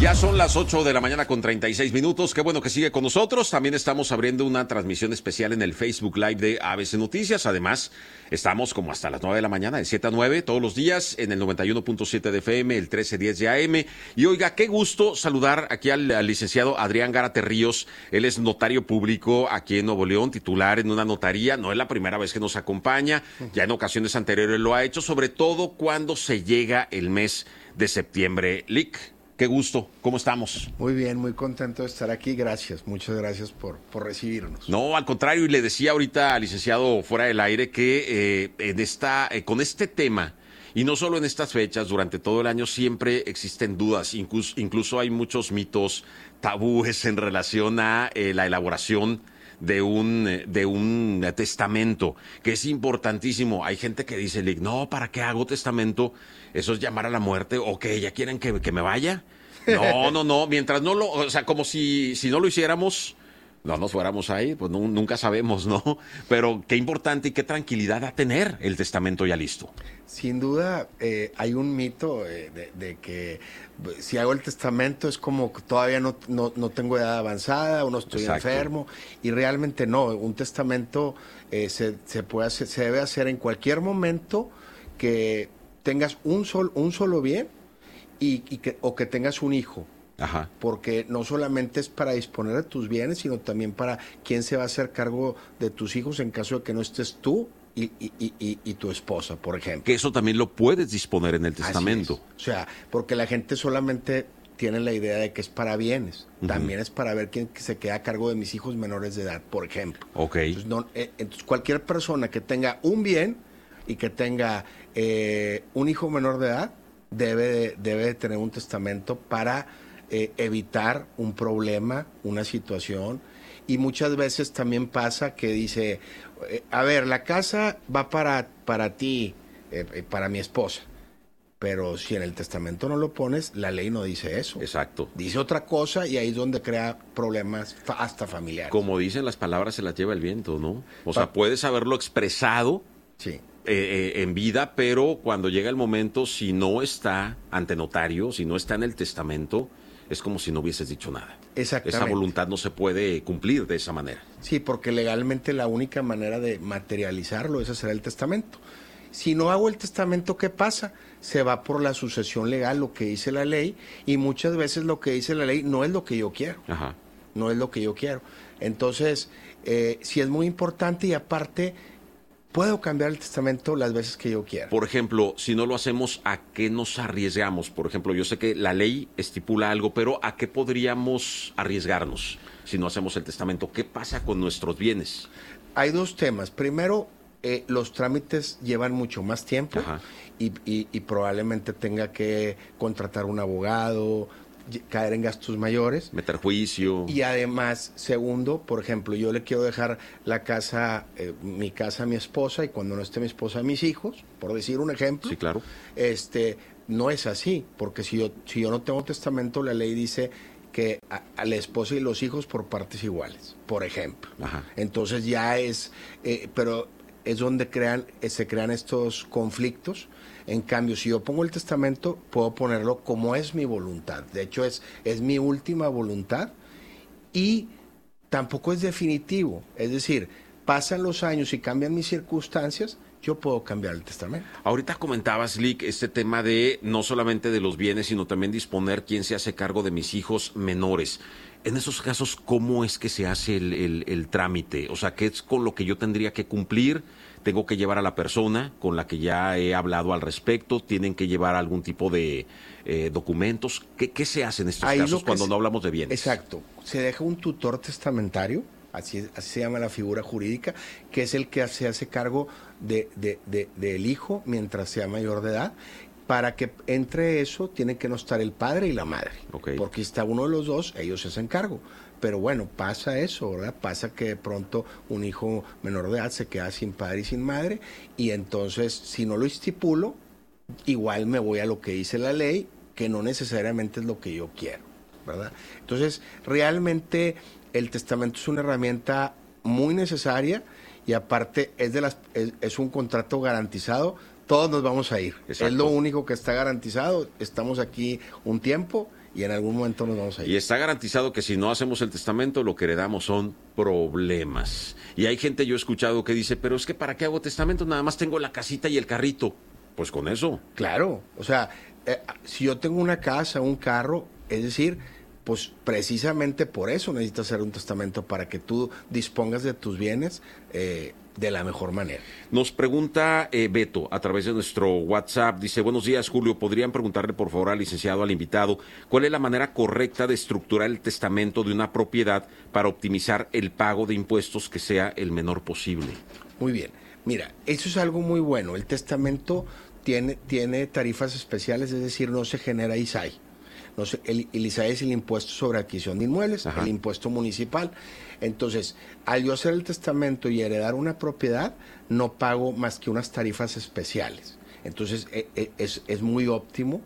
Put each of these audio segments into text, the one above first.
Ya son las 8 de la mañana con 36 minutos. Qué bueno que sigue con nosotros. También estamos abriendo una transmisión especial en el Facebook Live de ABC Noticias. Además, estamos como hasta las 9 de la mañana, de 7 a 9, todos los días, en el 91.7 de FM, el 1310 de AM. Y oiga, qué gusto saludar aquí al licenciado Adrián Gárate Ríos. Él es notario público aquí en Nuevo León, titular en una notaría. No es la primera vez que nos acompaña. Ya en ocasiones anteriores lo ha hecho, sobre todo cuando se llega el mes de septiembre. Lic, qué gusto, ¿cómo estamos? Muy bien, muy contento de estar aquí, gracias, muchas gracias por recibirnos. No, al contrario, y le decía ahorita al licenciado fuera del aire que con este tema, y no solo en estas fechas, durante todo el año siempre existen dudas, incluso hay muchos mitos, tabúes en relación a la elaboración de un testamento, que es importantísimo. Hay gente que dice, no, ¿para qué hago testamento? Eso es llamar a la muerte, o que ya quieren que me vaya. No, mientras no lo, o sea, como si no lo hiciéramos, no nos fuéramos ahí, pues nunca sabemos, ¿no? Pero qué importante y qué tranquilidad da tener el testamento ya listo. Sin duda, hay un mito de que si hago el testamento es como que todavía no tengo edad avanzada o no estoy Exacto. enfermo, y realmente no. Un testamento se debe hacer en cualquier momento que tengas un solo bien o que tengas un hijo. Ajá. Porque no solamente es para disponer de tus bienes, sino también para quién se va a hacer cargo de tus hijos en caso de que no estés tú y tu esposa, por ejemplo. Que eso también lo puedes disponer en el testamento. Así es. O sea, porque la gente solamente tiene la idea de que es para bienes. También es para ver quién se queda a cargo de mis hijos menores de edad, por ejemplo. Ok. Entonces, cualquier persona que tenga un bien y que tenga un hijo menor de edad debe de tener un testamento para evitar un problema, una situación. Y muchas veces también pasa que dice, a ver, la casa va para ti, para mi esposa. Pero si en el testamento no lo pones, la ley no dice eso. Exacto. Dice otra cosa, y ahí es donde crea problemas hasta familiares. Como dicen, las palabras se las lleva el viento, ¿no? O sea, puedes haberlo expresado Sí. En vida, pero cuando llega el momento, si no está ante notario, si no está en el testamento, es como si no hubieses dicho nada. Exactamente. Esa voluntad no se puede cumplir de esa manera. Sí, porque legalmente la única manera de materializarlo es hacer el testamento. Si no hago el testamento, ¿qué pasa? Se va por la sucesión legal, lo que dice la ley, y muchas veces lo que dice la ley no es lo que yo quiero. Ajá. No es lo que yo quiero. Entonces, sí es muy importante, y aparte, puedo cambiar el testamento las veces que yo quiera. Por ejemplo, si no lo hacemos, ¿a qué nos arriesgamos? Por ejemplo, yo sé que la ley estipula algo, pero ¿a qué podríamos arriesgarnos si no hacemos el testamento? ¿Qué pasa con nuestros bienes? Hay dos temas. Primero, los trámites llevan mucho más tiempo. Ajá. Y probablemente tenga que contratar un abogado, caer en gastos mayores. Meter juicio. Y además, segundo, por ejemplo, yo le quiero dejar la casa, mi casa a mi esposa, y cuando no esté mi esposa a mis hijos, por decir un ejemplo. Sí, claro. No es así, porque si yo no tengo testamento, la ley dice que a la esposa y los hijos por partes iguales, por ejemplo. Ajá. Entonces ya pero es donde se crean estos conflictos. En cambio, si yo pongo el testamento, puedo ponerlo como es mi voluntad. De hecho, es mi última voluntad, y tampoco es definitivo. Es decir, pasan los años y cambian mis circunstancias, yo puedo cambiar el testamento. Ahorita comentabas, Lic, este tema de no solamente de los bienes, sino también disponer quién se hace cargo de mis hijos menores. En esos casos, ¿cómo es que se hace el trámite? O sea, ¿qué es con lo que yo tendría que cumplir? ¿Tengo que llevar a la persona con la que ya he hablado al respecto? ¿Tienen que llevar algún tipo de documentos? ¿Qué se hace en estos casos cuando no hablamos de bienes? Exacto. Se deja un tutor testamentario, así se llama la figura jurídica, que es el que se hace cargo del hijo mientras sea mayor de edad. Para que entre eso, tiene que no estar el padre y la madre. Okay. Porque si está uno de los dos, ellos se hacen cargo. Pero bueno, pasa eso, ¿verdad? Pasa que de pronto un hijo menor de edad se queda sin padre y sin madre, y entonces, si no lo estipulo, igual me voy a lo que dice la ley, que no necesariamente es lo que yo quiero, ¿verdad? Entonces, realmente el testamento es una herramienta muy necesaria, y aparte es un contrato garantizado. Todos nos vamos a ir. Exacto. Es lo único que está garantizado. Estamos aquí un tiempo y en algún momento nos vamos a ir. Y está garantizado que si no hacemos el testamento, lo que heredamos son problemas. Y hay gente, yo he escuchado, que dice, pero es que ¿para qué hago testamento? Nada más tengo la casita y el carrito. Pues con eso. Claro, o sea, si yo tengo una casa, un carro, es decir, pues precisamente por eso necesitas hacer un testamento, para que tú dispongas de tus bienes de la mejor manera. Nos pregunta Beto a través de nuestro WhatsApp, dice, buenos días Julio, ¿podrían preguntarle por favor al licenciado, al invitado, cuál es la manera correcta de estructurar el testamento de una propiedad para optimizar el pago de impuestos que sea el menor posible? Muy bien, mira, eso es algo muy bueno. El testamento tiene tarifas especiales, es decir, no se genera ISAI. No sé, el ISAI es el impuesto sobre adquisición de inmuebles, Ajá. el impuesto municipal. Entonces, al yo hacer el testamento y heredar una propiedad, no pago más que unas tarifas especiales. Entonces, es muy óptimo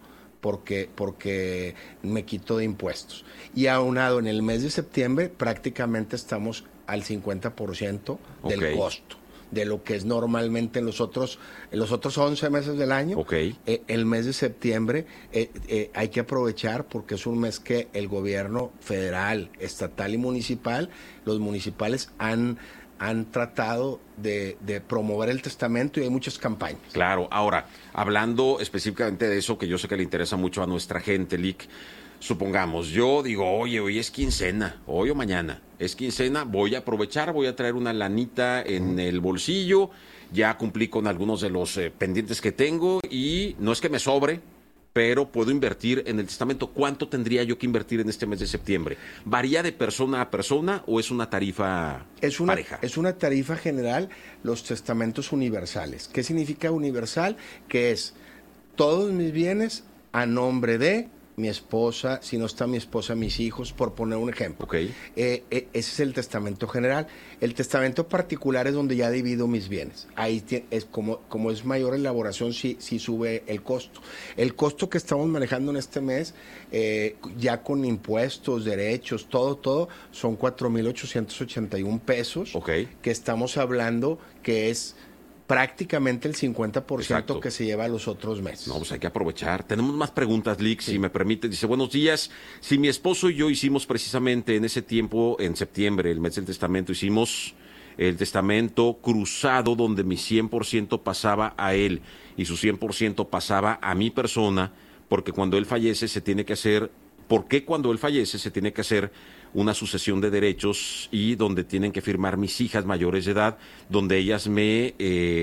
porque me quito de impuestos. Y aunado en el mes de septiembre, prácticamente estamos al 50% del costo de lo que es normalmente en los otros 11 meses del año. Okay. El mes de septiembre hay que aprovechar, porque es un mes que el gobierno federal, estatal y municipal, los municipales han tratado de promover el testamento, y hay muchas campañas. Claro, ahora, hablando específicamente de eso que yo sé que le interesa mucho a nuestra gente, Lic, supongamos, yo digo, oye, hoy es quincena, hoy o mañana es quincena, voy a aprovechar, voy a traer una lanita en el bolsillo, ya cumplí con algunos de los pendientes que tengo y no es que me sobre, pero puedo invertir en el testamento. ¿Cuánto tendría yo que invertir en este mes de septiembre? ¿Varía de persona a persona o es una tarifa pareja? Es una tarifa general, los testamentos universales. ¿Qué significa universal? Que es todos mis bienes a nombre de mi esposa, si no está mi esposa, mis hijos, por poner un ejemplo. Okay. Ese es el testamento general. El testamento particular es donde ya divido mis bienes. Ahí es como es mayor elaboración, sí sube el costo. El costo que estamos manejando en este mes, ya con impuestos, derechos, todo, son 4,881 pesos. Okay. Que estamos hablando que es prácticamente el 50% Exacto. que se lleva a los otros meses. No, pues hay que aprovechar. Tenemos más preguntas, Lick, si me permite. Dice, buenos días. Si mi esposo y yo hicimos precisamente en ese tiempo, en septiembre, el mes del testamento, hicimos el testamento cruzado donde mi 100% pasaba a él y su 100% pasaba a mi persona, porque cuando él fallece se tiene que hacer... ¿Por qué cuando él fallece se tiene que hacer una sucesión de derechos y donde tienen que firmar mis hijas mayores de edad, donde ellas me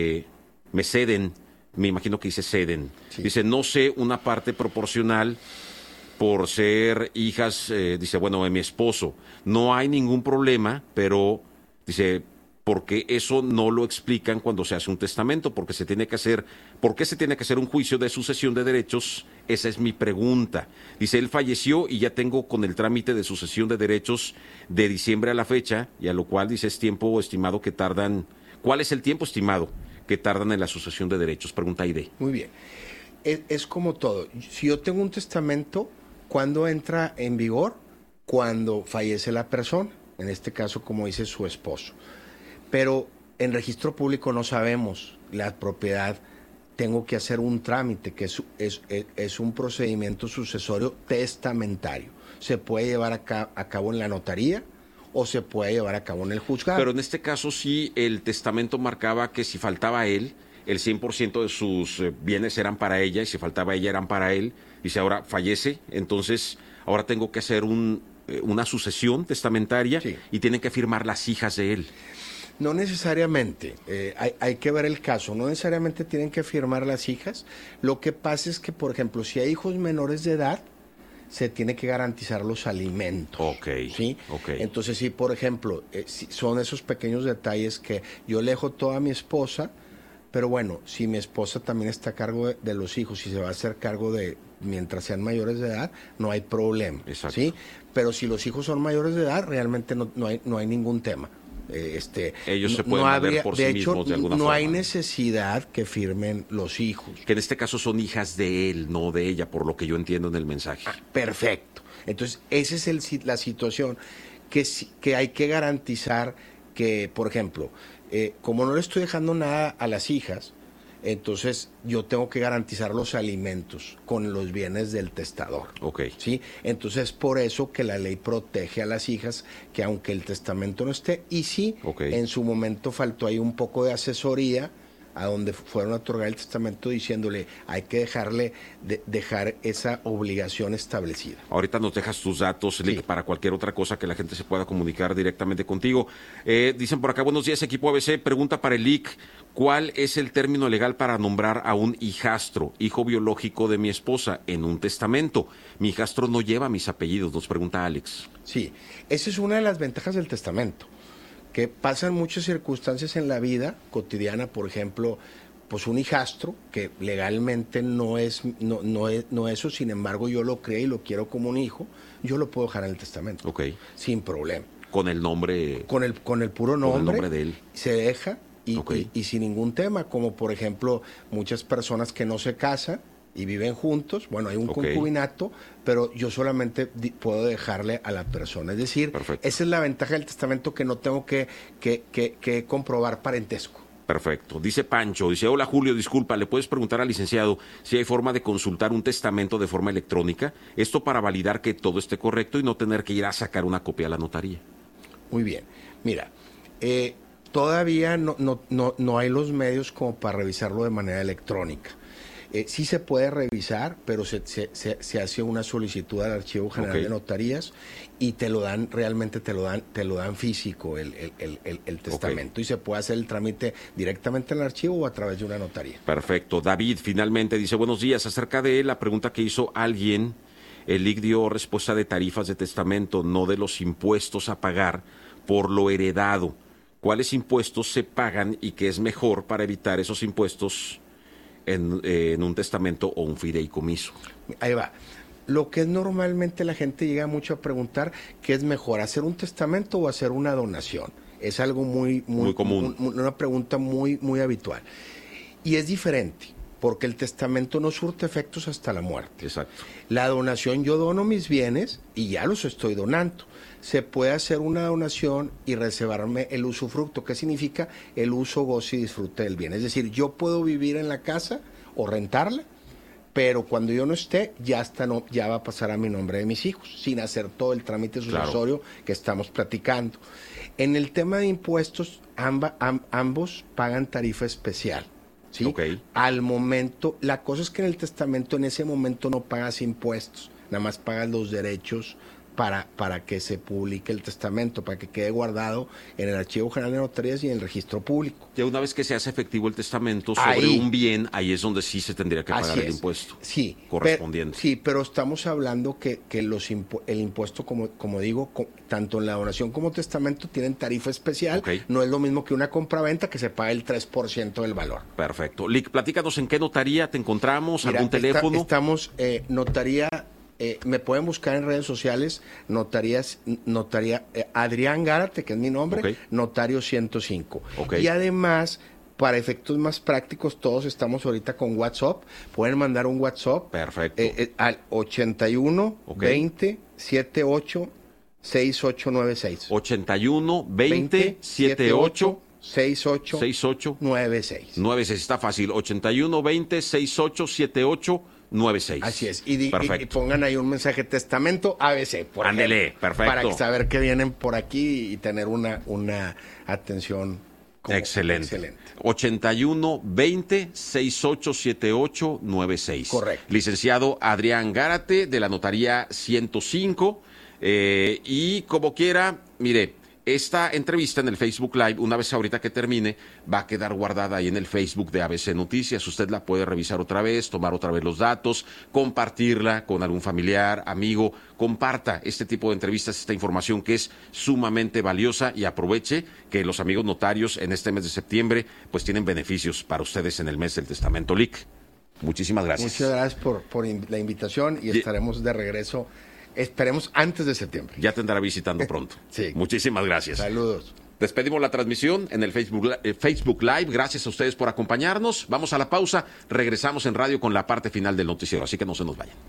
ceden, me imagino que dice ceden, sí. Dice, no sé, una parte proporcional por ser hijas, dice, bueno, de mi esposo. No hay ningún problema, pero, dice, porque eso no lo explican cuando se hace un testamento, porque se tiene que hacer, ¿por qué se tiene que hacer un juicio de sucesión de derechos? Esa es mi pregunta. Dice, él falleció y ya tengo con el trámite de sucesión de derechos de diciembre a la fecha, y a lo cual dice, es tiempo estimado que tardan. ¿Cuál es el tiempo estimado que tardan en la sucesión de derechos? Pregunta Aide. Muy bien. Es como todo. Si yo tengo un testamento, ¿cuándo entra en vigor? Cuando fallece la persona, en este caso, como dice, su esposo. Pero en registro público no sabemos la propiedad. Tengo que hacer un trámite, que es un procedimiento sucesorio testamentario. Se puede llevar a cabo en la notaría o se puede llevar a cabo en el juzgado. Pero en este caso sí, el testamento marcaba que si faltaba él, el 100% de sus bienes eran para ella, y si faltaba ella eran para él. Y si ahora fallece, entonces ahora tengo que hacer una sucesión testamentaria, sí, y tienen que firmar las hijas de él. No necesariamente, hay que ver el caso, no necesariamente tienen que firmar las hijas. Lo que pasa es que, por ejemplo, si hay hijos menores de edad, se tiene que garantizar los alimentos. Okay, ¿sí? Okay. Entonces, si por ejemplo, son esos pequeños detalles que yo le dejo todo a mi esposa, pero bueno, si mi esposa también está a cargo de los hijos y se va a hacer cargo de mientras sean mayores de edad, no hay problema. Exacto. ¿Sí? Pero si los hijos son mayores de edad, realmente no hay ningún tema. Ellos se pueden valer por sí mismos de alguna forma. No hay necesidad que firmen los hijos. Que en este caso son hijas de él, no de ella, por lo que yo entiendo en el mensaje. Perfecto. Entonces, esa es la situación que hay que garantizar que, por ejemplo, como no le estoy dejando nada a las hijas, entonces yo tengo que garantizar los alimentos con los bienes del testador. Ok. ¿Sí? Entonces, por eso que la ley protege a las hijas, que aunque el testamento no esté, y sí, en su momento faltó ahí un poco de asesoría, a donde fueron a otorgar el testamento diciéndole, hay que dejar esa obligación establecida. Ahorita nos dejas tus datos, Lick, para cualquier otra cosa que la gente se pueda comunicar directamente contigo. Dicen por acá, buenos días, equipo ABC, pregunta para el Lick, ¿cuál es el término legal para nombrar a un hijastro, hijo biológico de mi esposa, en un testamento? Mi hijastro no lleva mis apellidos, nos pregunta Alex. Sí, esa es una de las ventajas del testamento, que pasan muchas circunstancias en la vida cotidiana, por ejemplo, pues un hijastro que legalmente no es eso, sin embargo yo lo creo y lo quiero como un hijo, yo lo puedo dejar en el testamento, sin problema. Con el nombre, con el puro nombre, con el nombre de él, se deja y sin ningún tema, como por ejemplo muchas personas que no se casan y viven juntos, bueno, hay un concubinato, pero yo solamente puedo dejarle a la persona. Es decir, esa es la ventaja del testamento, que no tengo que comprobar parentesco. Perfecto. Dice Pancho, dice, hola Julio, disculpa, ¿le puedes preguntar al licenciado si hay forma de consultar un testamento de forma electrónica? Esto para validar que todo esté correcto y no tener que ir a sacar una copia a la notaría. Muy bien. Mira, todavía no hay los medios como para revisarlo de manera electrónica. Sí se puede revisar, pero se hace una solicitud al Archivo General de Notarías y realmente te lo dan físico el testamento, y se puede hacer el trámite directamente en el archivo o a través de una notaría. Perfecto. David finalmente dice, buenos días, acerca de la pregunta que hizo alguien, el IC dio respuesta de tarifas de testamento, no de los impuestos a pagar por lo heredado. ¿Cuáles impuestos se pagan y qué es mejor para evitar esos impuestos en un testamento o un fideicomiso? Ahí va. Lo que es normalmente la gente llega mucho a preguntar, ¿qué es mejor, hacer un testamento o hacer una donación? Es algo muy común, una pregunta muy habitual. Y es diferente, porque el testamento no surte efectos hasta la muerte. Exacto. La donación, yo dono mis bienes y ya los estoy donando. Se puede hacer una donación y reservarme el usufructo. ¿Qué significa? El uso, goce y disfrute del bien. Es decir, yo puedo vivir en la casa o rentarla, pero cuando yo no esté, ya va a pasar a mi nombre de mis hijos, sin hacer todo el trámite sucesorio que estamos platicando. En el tema de impuestos, ambos pagan tarifa especial. ¿Sí? Al momento, la cosa es que en el testamento en ese momento no pagas impuestos, nada más pagas los derechos para que se publique el testamento, para que quede guardado en el Archivo General de Notarías y en el registro público. Ya una vez que se hace efectivo el testamento sobre un bien, ahí es donde sí se tendría que pagar el impuesto correspondiente. Pero estamos hablando que el impuesto, como digo, tanto en la donación como testamento tienen tarifa especial. No es lo mismo que una compraventa, que se paga el 3% del valor. Perfecto. Lick, platícanos en qué notaría te encontramos, algún teléfono. Estamos notaría. Me pueden buscar en redes sociales, notaría Adrián Gárate, que es mi nombre, notario 105. Y además, para efectos más prácticos, todos estamos ahorita con WhatsApp. Pueden mandar un WhatsApp al 81 20 78 6896. 81 20 78 6896. 96, está fácil. 81 20 68 78 96. Así es. Y pongan ahí un mensaje, testamento ABC. Ándele, perfecto. Para saber que vienen por aquí y tener una atención excelente. 81 20 68 78 96. Correcto. Licenciado Adrián Gárate, de la Notaría 105. Y como quiera, mire, esta entrevista en el Facebook Live, una vez ahorita que termine, va a quedar guardada ahí en el Facebook de ABC Noticias. Usted la puede revisar otra vez, tomar otra vez los datos, compartirla con algún familiar, amigo. Comparta este tipo de entrevistas, esta información que es sumamente valiosa, y aproveche que los amigos notarios en este mes de septiembre pues tienen beneficios para ustedes en el mes del testamento. Lick, muchísimas gracias. Muchas gracias por la invitación y estaremos de regreso. Esperemos antes de septiembre. Ya te andará visitando pronto. Sí. Muchísimas gracias. Saludos. Despedimos la transmisión en el Facebook Live. Gracias a ustedes por acompañarnos. Vamos a la pausa. Regresamos en radio con la parte final del noticiero. Así que no se nos vayan.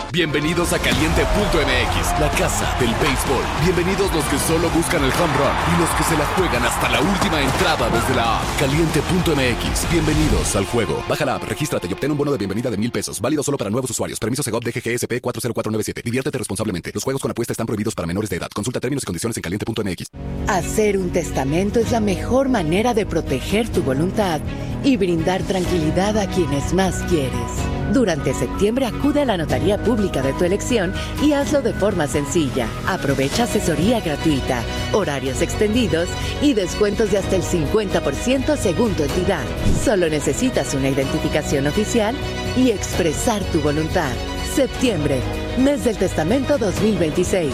Bienvenidos a Caliente.mx, la casa del béisbol. Bienvenidos los que solo buscan el home run y los que se la juegan hasta la última entrada desde la app. Caliente.mx, bienvenidos al juego. Baja la app, regístrate y obtén un bono de bienvenida de $1,000. Válido solo para nuevos usuarios. Permiso Segov DGGSP 40497. Diviértete responsablemente. Los juegos con apuesta están prohibidos para menores de edad. Consulta términos y condiciones en Caliente.mx. Hacer un testamento es la mejor manera de proteger tu voluntad y brindar tranquilidad a quienes más quieres. Durante septiembre acude a la notaría pública de tu elección y hazlo de forma sencilla. Aprovecha asesoría gratuita, horarios extendidos y descuentos de hasta el 50% según tu entidad. Solo necesitas una identificación oficial y expresar tu voluntad. Septiembre, mes del testamento 2026.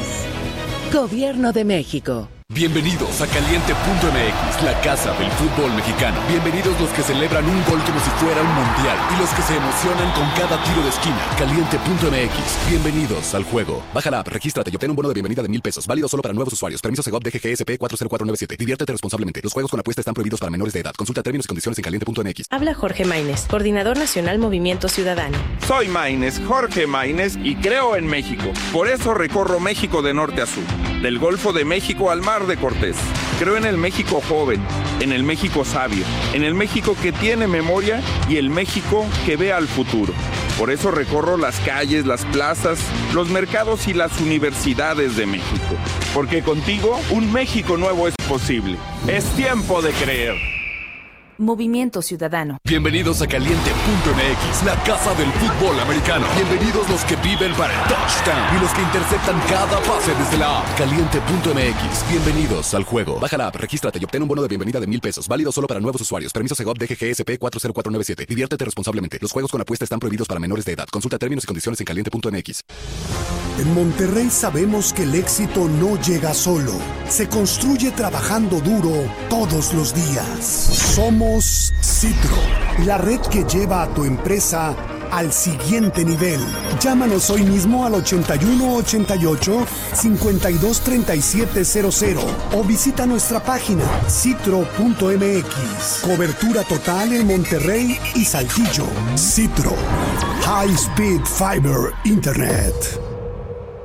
Gobierno de México. Bienvenidos a Caliente.mx, la casa del fútbol mexicano. Bienvenidos los que celebran un gol como si fuera un mundial y los que se emocionan con cada tiro de esquina. Caliente.mx, bienvenidos al juego. Baja la app, regístrate y obtén un bono de bienvenida de $1,000. Válido solo para nuevos usuarios. Permiso Segov DGGSP 40497. Diviértete responsablemente. Los juegos con apuesta están prohibidos para menores de edad. Consulta términos y condiciones en Caliente.mx. Habla Jorge Maínez, Coordinador Nacional Movimiento Ciudadano. Soy Maínez, Jorge Maínez, y creo en México. Por eso recorro México de norte a sur, del Golfo de México al Mar de Cortés. Creo en el México joven, en el México sabio, en el México que tiene memoria y el México que ve al futuro. Por eso recorro las calles, las plazas, los mercados y las universidades de México. Porque contigo un México nuevo es posible. Es tiempo de creer. Movimiento Ciudadano. Bienvenidos a Caliente.mx, la casa del fútbol americano. Bienvenidos los que viven para el touchdown y los que interceptan cada pase desde la app. Caliente.mx, bienvenidos al juego. Baja la app, regístrate y obtén un bono de bienvenida de $1,000. Válido solo para nuevos usuarios. Permiso Segov DGGSP 40497. Diviértete responsablemente. Los juegos con apuesta están prohibidos para menores de edad. Consulta términos y condiciones en Caliente.mx. En Monterrey sabemos que el éxito no llega solo. Se construye trabajando duro todos los días. Somos Citro, la red que lleva a tu empresa al siguiente nivel. Llámanos hoy mismo al 8188-523700 o visita nuestra página citro.mx. Cobertura total en Monterrey y Saltillo. Citro, High Speed Fiber Internet.